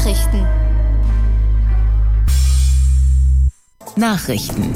Nachrichten.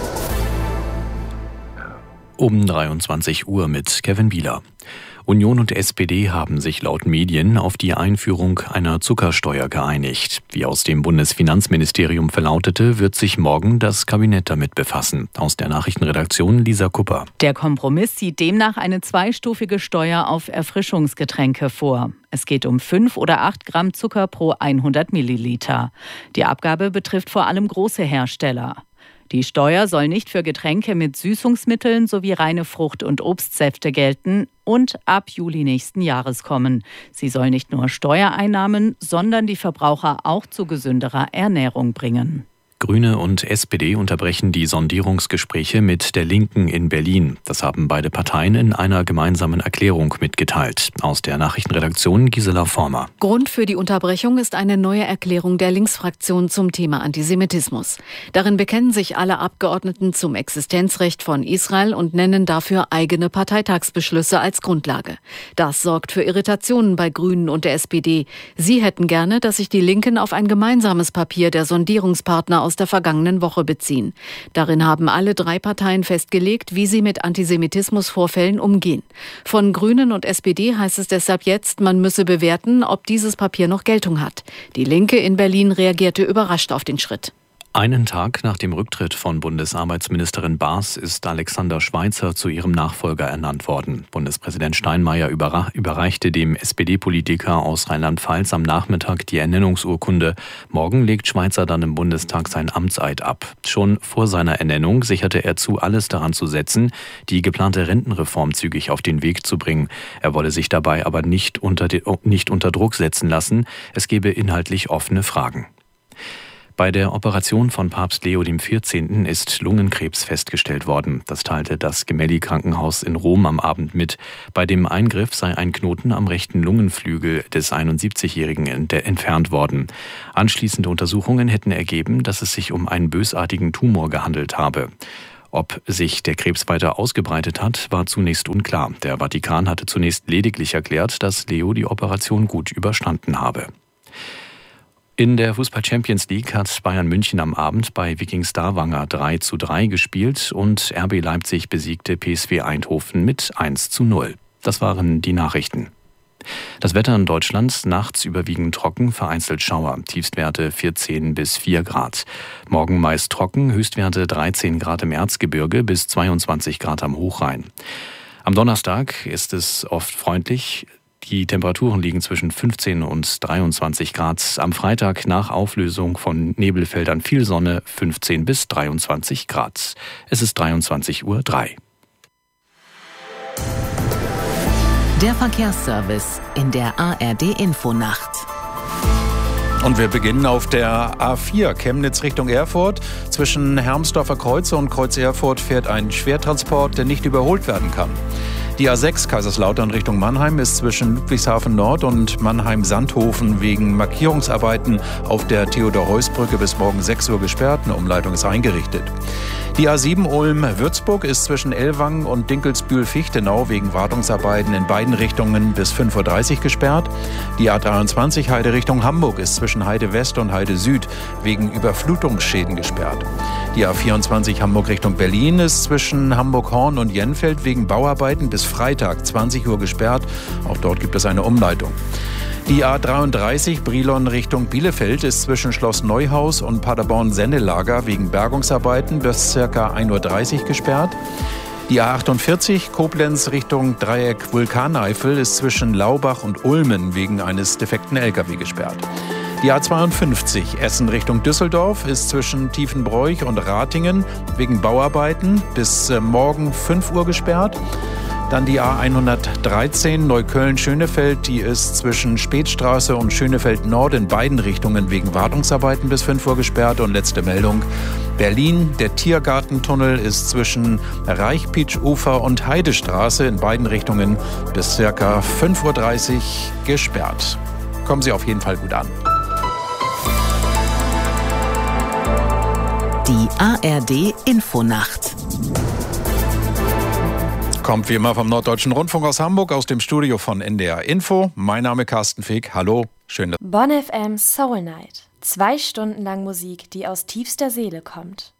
Um 23 Uhr mit Kevin Bieler. Union und SPD haben sich laut Medien auf die Einführung einer Zuckersteuer geeinigt. Wie aus dem Bundesfinanzministerium verlautete, wird sich morgen das Kabinett damit befassen. Aus der Nachrichtenredaktion Lisa Kupper. Der Kompromiss sieht demnach eine zweistufige Steuer auf Erfrischungsgetränke vor. Es geht um 5 oder 8 Gramm Zucker pro 100 Milliliter. Die Abgabe betrifft vor allem große Hersteller. Die Steuer soll nicht für Getränke mit Süßungsmitteln sowie reine Frucht- und Obstsäfte gelten und ab Juli nächsten Jahres kommen. Sie soll nicht nur Steuereinnahmen, sondern die Verbraucher auch zu gesünderer Ernährung bringen. Grüne und SPD unterbrechen die Sondierungsgespräche mit der Linken in Berlin. Das haben beide Parteien in einer gemeinsamen Erklärung mitgeteilt. Aus der Nachrichtenredaktion Gisela Former. Grund für die Unterbrechung ist eine neue Erklärung der Linksfraktion zum Thema Antisemitismus. Darin bekennen sich alle Abgeordneten zum Existenzrecht von Israel und nennen dafür eigene Parteitagsbeschlüsse als Grundlage. Das sorgt für Irritationen bei Grünen und der SPD. Sie hätten gerne, dass sich die Linken auf ein gemeinsames Papier der Sondierungspartner aus der vergangenen Woche beziehen. Darin haben alle 3 Parteien festgelegt, wie sie mit Antisemitismusvorfällen umgehen. Von Grünen und SPD heißt es deshalb jetzt, man müsse bewerten, ob dieses Papier noch Geltung hat. Die Linke in Berlin reagierte überrascht auf den Schritt. Einen Tag nach dem Rücktritt von Bundesarbeitsministerin Baas ist Alexander Schweitzer zu ihrem Nachfolger ernannt worden. Bundespräsident Steinmeier überreichte dem SPD-Politiker aus Rheinland-Pfalz am Nachmittag die Ernennungsurkunde. Morgen legt Schweitzer dann im Bundestag sein Amtseid ab. Schon vor seiner Ernennung sicherte er zu, alles daran zu setzen, die geplante Rentenreform zügig auf den Weg zu bringen. Er wolle sich dabei aber nicht unter Druck setzen lassen. Es gebe inhaltlich offene Fragen. Bei der Operation von Papst Leo XIV. Ist Lungenkrebs festgestellt worden. Das teilte das Gemelli-Krankenhaus in Rom am Abend mit. Bei dem Eingriff sei ein Knoten am rechten Lungenflügel des 71-Jährigen entfernt worden. Anschließende Untersuchungen hätten ergeben, dass es sich um einen bösartigen Tumor gehandelt habe. Ob sich der Krebs weiter ausgebreitet hat, war zunächst unklar. Der Vatikan hatte zunächst lediglich erklärt, dass Leo die Operation gut überstanden habe. In der Fußball-Champions League hat Bayern München am Abend bei Viking Stavanger 3:3 gespielt und RB Leipzig besiegte PSV Eindhoven mit 1:0. Das waren die Nachrichten. Das Wetter in Deutschland: nachts überwiegend trocken, vereinzelt Schauer, Tiefstwerte 14 bis 4 Grad. Morgen meist trocken, Höchstwerte 13 Grad im Erzgebirge bis 22 Grad am Hochrhein. Am Donnerstag ist es oft freundlich. Die Temperaturen liegen zwischen 15 und 23 Grad. Am Freitag nach Auflösung von Nebelfeldern viel Sonne, 15 bis 23 Grad. Es ist 23:03 Uhr. Der Verkehrsservice in der ARD-Infonacht. Und wir beginnen auf der A4 Chemnitz Richtung Erfurt. Zwischen Hermsdorfer Kreuze und Kreuz Erfurt fährt ein Schwertransport, der nicht überholt werden kann. Die A6 Kaiserslautern Richtung Mannheim ist zwischen Ludwigshafen Nord und Mannheim-Sandhofen wegen Markierungsarbeiten auf der Theodor-Heuss-Brücke bis morgen 6 Uhr gesperrt. Eine Umleitung ist eingerichtet. Die A7 Ulm-Würzburg ist zwischen Ellwangen und Dinkelsbühl-Fichtenau wegen Wartungsarbeiten in beiden Richtungen bis 5:30 Uhr gesperrt. Die A23 Heide Richtung Hamburg ist zwischen Heide West und Heide Süd wegen Überflutungsschäden gesperrt. Die A24 Hamburg Richtung Berlin ist zwischen Hamburg-Horn und Jenfeld wegen Bauarbeiten bis Freitag 20 Uhr gesperrt. Auch dort gibt es eine Umleitung. Die A33 Brilon Richtung Bielefeld ist zwischen Schloss Neuhaus und Paderborn-Sendelager wegen Bergungsarbeiten bis ca. 1:30 Uhr gesperrt. Die A48 Koblenz Richtung Dreieck Vulkaneifel ist zwischen Laubach und Ulmen wegen eines defekten LKW gesperrt. Die A52 Essen Richtung Düsseldorf ist zwischen Tiefenbroich und Ratingen wegen Bauarbeiten bis morgen 5 Uhr gesperrt. Dann die A113 Neukölln-Schönefeld, die ist zwischen Spätstraße und Schönefeld Nord in beiden Richtungen wegen Wartungsarbeiten bis 5 Uhr gesperrt. Und letzte Meldung: Berlin, der Tiergartentunnel ist zwischen Reichpitsch-Ufer und Heidestraße in beiden Richtungen bis ca. 5:30 Uhr gesperrt. Kommen Sie auf jeden Fall gut an. Die ARD Infonacht. Kommt wie immer vom Norddeutschen Rundfunk aus Hamburg, aus dem Studio von NDR Info. Mein Name Carsten Feg. Hallo, schön, dass Bonn FM Soul Night. 2 Stunden lang Musik, die aus tiefster Seele kommt.